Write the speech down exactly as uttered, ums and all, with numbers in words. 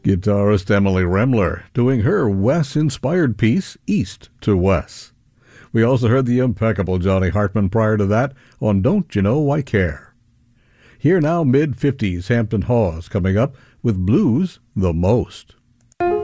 Guitarist Emily Remler doing her Wes-inspired piece, East to Wes. We also heard the impeccable Johnny Hartman prior to that on Don't You Know I Care. Here now, mid-fifties Hampton Hawes coming up with Blues the Most.